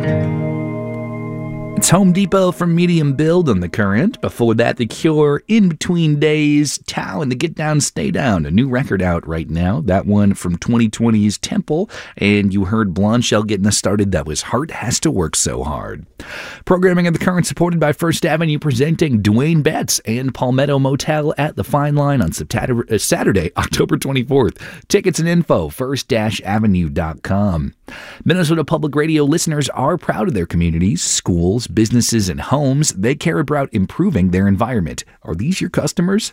It's Home Depot from Medium Build on The Current. Before that, The Cure, In Between Days, Tao and the Get Down, Stay Down. A new record out right now. That one from 2020's Temple. And you heard Blonde Shell getting us started. That was Heart Has to Work So Hard. Programming of The Current supported by First Avenue, presenting Dwayne Betts and Palmetto Motel at the Fine Line on Saturday, October 24th. Tickets and info, first-avenue.com. Minnesota Public Radio listeners are proud of their communities, schools, businesses, and homes. They care about improving their environment. Are these your customers?